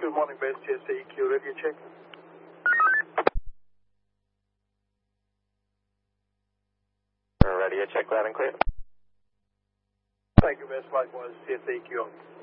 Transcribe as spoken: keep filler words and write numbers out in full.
Good morning, base T S A E Q, radio check. Radio check, loud and clear. Thank you, base. Likewise, T S A E Q.